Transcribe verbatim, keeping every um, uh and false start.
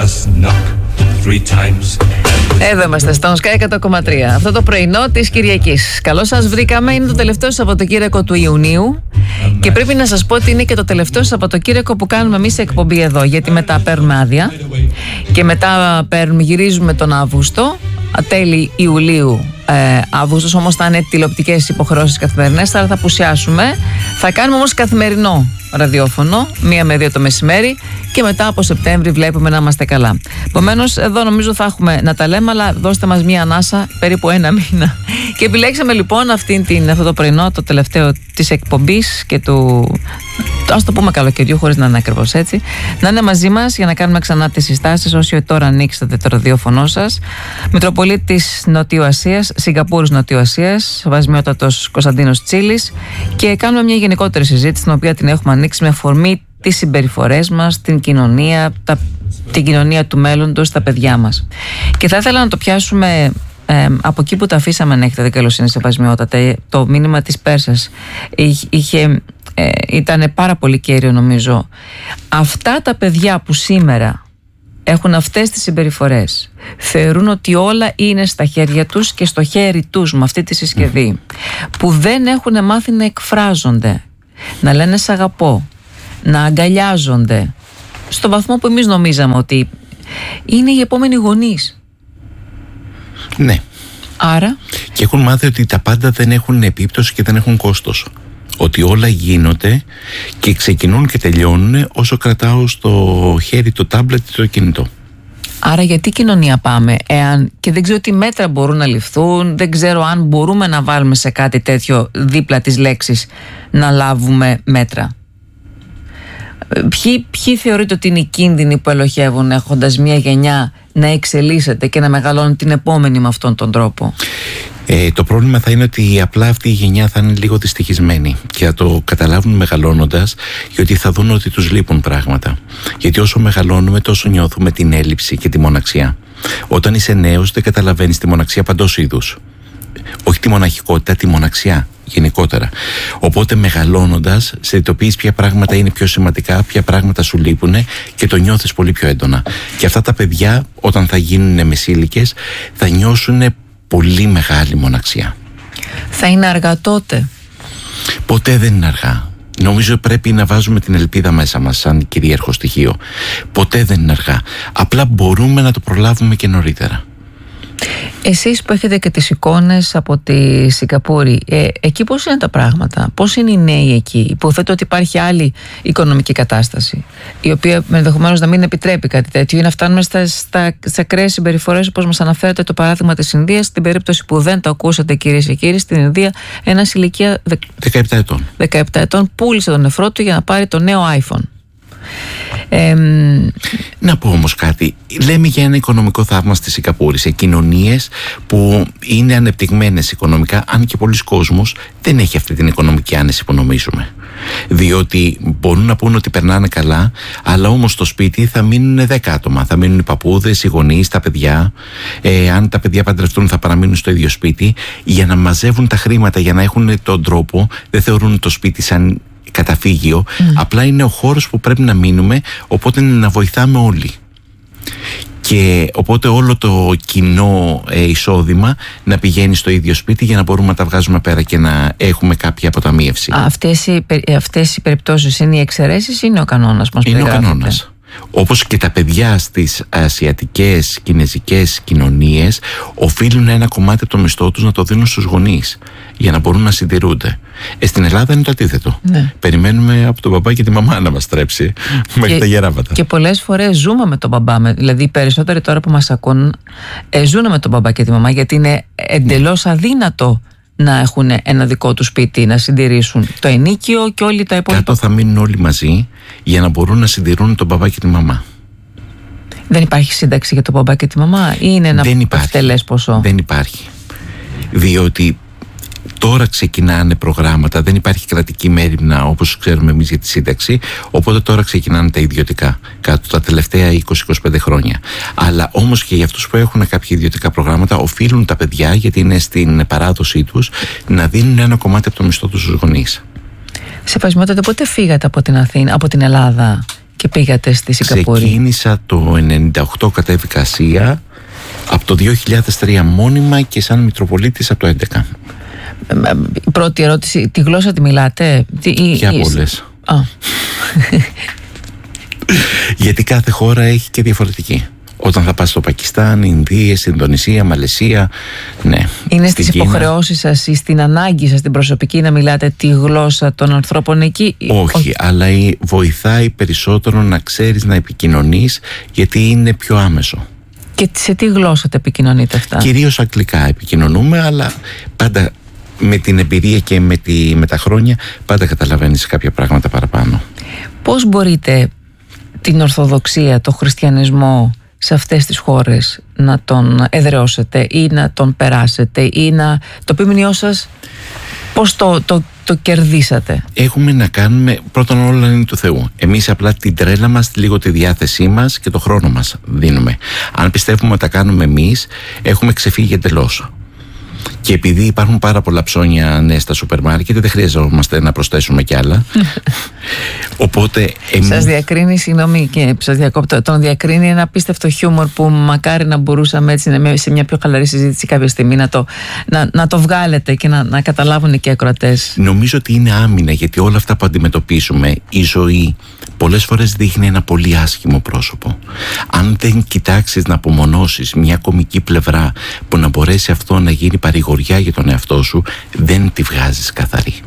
just knock three times. Εδώ είμαστε στον Sky εκατό κόμμα τρία. Αυτό το πρωινό της Κυριακής. Καλώς σας βρήκαμε. Είναι το τελευταίο Σαββατοκύριακο του Ιουνίου. Και πρέπει να σας πω ότι είναι και το τελευταίο Σαββατοκύριακο που κάνουμε εμείς εκπομπή εδώ. Γιατί μετά παίρνουμε άδεια. Και μετά παίρνουμε, γυρίζουμε τον Αύγουστο. Τέλη Ιουλίου, ε, Αύγουστος όμως θα είναι τηλεοπτικές υποχρεώσεις καθημερινές, άρα θα απουσιάσουμε. Θα κάνουμε όμως καθημερινό ραδιόφωνο, μία με δύο το μεσημέρι, και μετά από Σεπτέμβρη βλέπουμε να είμαστε καλά. Επομένως, εδώ νομίζω θα έχουμε να τα λέμε, αλλά δώστε μας μία ανάσα, περίπου ένα μήνα. Και επιλέξαμε λοιπόν αυτήν την, αυτό το πρωινό, το τελευταίο της εκπομπής και του, ας το πούμε καλοκαιριού, χωρίς να είναι ακριβώς έτσι, να είναι μαζί μας για να κάνουμε ξανά τις συστάσεις. Όσοι τώρα ανοίξατε το ραδιόφωνο σας, Μητροπολίτης Νοτιού Ασίας, Σιγκαπούρης Νοτιού Ασίας, Βασμιότατος Κωνσταντίνος Τσίλης, και κάνουμε μια γενικότερη συζήτηση, την οποία την έχουμε ανοίξει με αφορμή τις συμπεριφορές μας, την κοινωνία, τα, την κοινωνία του μέλλοντος, τα παιδιά μας. Και θα ήθελα να το πιάσουμε ε, από εκεί που τα αφήσαμε, να έχετε την καλοσύνη, Σεβασμιότατε. Το μήνυμα της Πέρσας είχε, ε, ήταν πάρα πολύ κέριο, νομίζω. Αυτά τα παιδιά που σήμερα έχουν αυτές τις συμπεριφορές, θεωρούν ότι όλα είναι στα χέρια τους και στο χέρι τους με αυτή τη συσκευή, που δεν έχουν μάθει να εκφράζονται, να λένε σ' αγαπώ, να αγκαλιάζονται στο βαθμό που εμείς νομίζαμε ότι είναι οι επόμενοι γονείς. Ναι. Άρα και έχουν μάθει ότι τα πάντα δεν έχουν επίπτωση και δεν έχουν κόστος. Ότι όλα γίνονται και ξεκινούν και τελειώνουν όσο κρατάω στο χέρι το τάμπλετ ή το κινητό. Άρα γιατί κοινωνία πάμε, εάν και δεν ξέρω τι μέτρα μπορούν να ληφθούν, δεν ξέρω αν μπορούμε να βάλουμε σε κάτι τέτοιο δίπλα τις λέξεις να λάβουμε μέτρα. Ποιοι, ποιοι θεωρείτε ότι είναι οι κίνδυνοι που ελοχεύουν έχοντας μια γενιά να εξελίσσεται και να μεγαλώνει την επόμενη με αυτόν τον τρόπο? Ε, το πρόβλημα θα είναι ότι απλά αυτή η γενιά θα είναι λίγο δυστυχισμένη και θα το καταλάβουν μεγαλώνοντας, γιατί θα δουν ότι τους λείπουν πράγματα. Γιατί όσο μεγαλώνουμε, τόσο νιώθουμε την έλλειψη και τη μοναξιά. Όταν είσαι νέος, δεν καταλαβαίνεις τη μοναξιά παντός είδους. Όχι τη μοναχικότητα, τη μοναξιά γενικότερα. Οπότε μεγαλώνοντας, συνειδητοποιείς ποια πράγματα είναι πιο σημαντικά, ποια πράγματα σου λείπουν και το νιώθεις πολύ πιο έντονα. Και αυτά τα παιδιά, όταν θα γίνουν μεσήλικες, θα νιώσουν πολύ μεγάλη μοναξιά. Θα είναι αργά τότε? Ποτέ δεν είναι αργά. Νομίζω πρέπει να βάζουμε την ελπίδα μέσα μας σαν κυρίαρχο στοιχείο. Ποτέ δεν είναι αργά. Απλά μπορούμε να το προλάβουμε και νωρίτερα. Εσείς που έχετε και τις εικόνες από τη Σιγκαπούρη, ε, εκεί πώς είναι τα πράγματα, πώς είναι οι νέοι εκεί? Υποθέτω ότι υπάρχει άλλη οικονομική κατάσταση, η οποία ενδεχομένως να μην επιτρέπει κάτι τέτοιο, ή να φτάνουμε στα, στα, στα ακραίες συμπεριφορές, όπως μας αναφέρετε το παράδειγμα της Ινδίας, στην περίπτωση που δεν το ακούσατε, κυρίες και κύριοι, στην Ινδία ένας ηλικία δεκαεπτά ετών. δεκαεπτά ετών πούλησε τον νεφρό του για να πάρει το νέο iPhone. Ε, να πω όμως κάτι. Λέμε για ένα οικονομικό θαύμα στη Σιγκαπούρη, σε κοινωνίες που είναι ανεπτυγμένες οικονομικά, αν και πολλοί κόσμος δεν έχει αυτή την οικονομική άνεση που νομίζουμε. Διότι μπορούν να πούν ότι περνάνε καλά, αλλά όμως στο σπίτι θα μείνουν δέκα άτομα. Θα μείνουν οι παππούδες, οι γονείς, τα παιδιά. Ε, αν τα παιδιά παντρευτούν, θα παραμείνουν στο ίδιο σπίτι. Για να μαζεύουν τα χρήματα, για να έχουν τον τρόπο, δεν θεωρούν το σπίτι σαν καταφύγιο, mm. απλά είναι ο χώρος που πρέπει να μείνουμε, οπότε είναι να βοηθάμε όλοι. Και οπότε όλο το κοινό ε, εισόδημα να πηγαίνει στο ίδιο σπίτι για να μπορούμε να τα βγάζουμε πέρα και να έχουμε κάποια αποταμίευση. Αυτές οι, αυτές οι περιπτώσεις είναι οι εξαιρέσεις ή είναι ο κανόνας μας? Είναι ο κανόνας. Όπως και τα παιδιά στις ασιατικές, κινεζικές κοινωνίες οφείλουν ένα κομμάτι από το μισθό τους να το δίνουν στους γονείς για να μπορούν να συντηρούνται. Ε, στην Ελλάδα είναι το αντίθετο. Ναι. Περιμένουμε από τον μπαμπά και τη μαμά να μας τρέψει μέχρι τα γεράβατα. Και πολλές φορές ζούμε με τον μπαμπά, με, δηλαδή οι περισσότεροι τώρα που μας ακούν ε, ζουν με τον μπαμπά και τη μαμά, γιατί είναι εντελώς ναι. αδύνατο να έχουν ένα δικό του σπίτι, να συντηρήσουν το ενίκιο και όλοι τα υπόλοιπα. Κάτω θα μείνουν όλοι μαζί για να μπορούν να συντηρούν τον μπαμπά και τη μαμά. Δεν υπάρχει σύνταξη για τον μπαμπά και τη μαμά, ή είναι ένα ευτελές ποσό? Δεν υπάρχει. Διότι τώρα ξεκινάνε προγράμματα, δεν υπάρχει κρατική μέριμνα όπως ξέρουμε εμείς για τη σύνταξη, οπότε τώρα ξεκινάνε τα ιδιωτικά κάτω τα τελευταία είκοσι με είκοσι πέντε χρόνια. Αλλά όμως και για αυτούς που έχουν κάποια ιδιωτικά προγράμματα, οφείλουν τα παιδιά, γιατί είναι στην παράδοσή τους, να δίνουν ένα κομμάτι από το μισθό τους στους γονείς. Σεβασμιότατε, πότε φύγατε από την Αθήνα, από την Ελλάδα και πήγατε στη Σιγκαπούρη? Ξεκίνησα το ενενήντα οκτώ, κατέβηκα Ασία, από το δύο χιλιάδες τρία μόνιμα και σαν Μητροπολίτης από το έντεκα. Η πρώτη ερώτηση, τη γλώσσα τη μιλάτε? Για πολλές. Α. Γιατί κάθε χώρα έχει και διαφορετική. Όταν θα πας στο Πακιστάν, Ινδίες, Ινδονησία, Μαλαισία, ναι. Είναι στις υποχρεώσεις σας ή στην ανάγκη σας την προσωπική να μιλάτε τη γλώσσα των ανθρώπων εκεί? Όχι, Όχι. αλλά βοηθάει περισσότερο να ξέρεις να επικοινωνείς, γιατί είναι πιο άμεσο. Και σε τι γλώσσα τα επικοινωνείτε αυτά? Κυρίως αγγλικά επικοινωνούμε, αλλά πάντα με την εμπειρία και με, τη, με τα χρόνια πάντα καταλαβαίνεις κάποια πράγματα παραπάνω. Πώς μπορείτε την Ορθοδοξία, το χριστιανισμό σε αυτές τις χώρες να τον εδραιώσετε ή να τον περάσετε ή να το ποιμνιό σας, πώς το, το, το κερδίσατε? Έχουμε να κάνουμε, πρώτον όλα είναι του Θεού. Εμείς απλά την τρέλα μας, λίγο τη διάθεσή μας και το χρόνο μας δίνουμε. Αν πιστεύουμε ότι τα κάνουμε εμείς, έχουμε ξεφύγει εντελώς. Και επειδή υπάρχουν πάρα πολλά ψώνια, ναι, στα σούπερ μάρκετ, δεν χρειαζόμαστε να προσθέσουμε κι άλλα. Οπότε εμείς... Σας διακρίνει, συγγνώμη και σας διακόπτω, τον διακρίνει ένα απίστευτο χιούμορ που μακάρι να μπορούσαμε έτσι σε μια πιο χαλαρή συζήτηση κάποια στιγμή να το, να, να το βγάλετε και να, να καταλάβουν και οι ακροατές. Νομίζω ότι είναι άμυνα, γιατί όλα αυτά που αντιμετωπίσουμε, η ζωή πολλές φορές δείχνει ένα πολύ άσχημο πρόσωπο. Αν δεν κοιτάξεις να απομονώσεις μια κωμική πλευρά που να μπορέσει αυτό να γίνει παρηγοριά για τον εαυτό σου, δεν τη βγάζεις καθαρή.